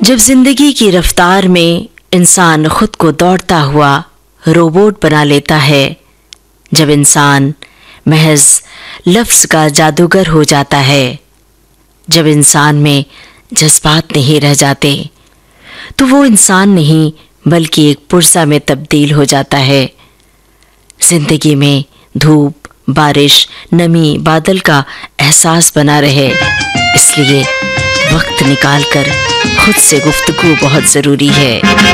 जब जिंदगी की रफ्तार में इंसान खुद को दौड़ता हुआ रोबोट बना लेता है, जब इंसान महज लफ्ज़ का जादूगर हो जाता है, जब इंसान में जज्बात नहीं रह जाते, तो वो इंसान नहीं बल्कि एक पुर्जा में तब्दील हो जाता है। जिंदगी में धूप, बारिश, नमी, बादल का एहसास बना रहे, इसलिए वक्त निकाल कर खुद से गुफ्तगू बहुत ज़रूरी है।